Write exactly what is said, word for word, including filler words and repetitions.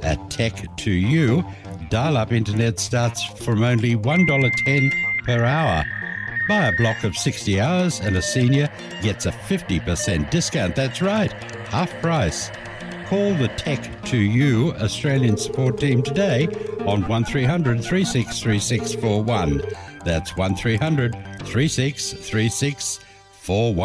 at Tech to You. Dial-up internet starts from only one dollar ten per hour. Buy a block of sixty hours and a senior gets a fifty percent discount. That's right, half price. Call the Tech to You Australian support team today on one three hundred, three six three six four one. That's one three hundred, three six three six four one.